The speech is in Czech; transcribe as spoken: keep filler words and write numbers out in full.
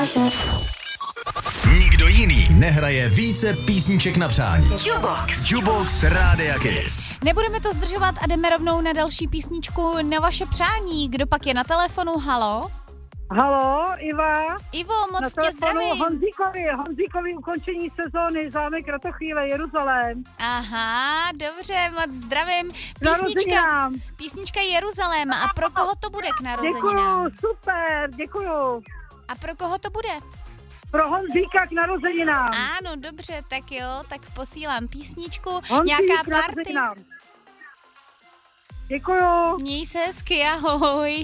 Nikdo jiný nehraje více písniček na přání. Jukebox. Jukebox Rádia Kiss. Nebudeme to zdržovat a jdeme rovnou na další písničku na vaše přání. Kdo pak je na telefonu? Halo? Halo, Iva. Ivo, moc Na tě telefonu zdravím. Honzíkovi, Honzíkovi ukončení sezóny, zámek Kratochvíle, Jeruzalém. Aha, dobře, moc zdravím. Písnička, Narozeninám. písnička Jeruzalém. A pro koho to bude k narozeninám? Děkuju, super, děkuju. A pro koho to bude? Pro Honzíka k narozeninám. Ano, dobře, tak jo, tak posílám písničku. Honzík Nějaká k party? narozeninám. Děkuju. Měj se hezky, ahoj.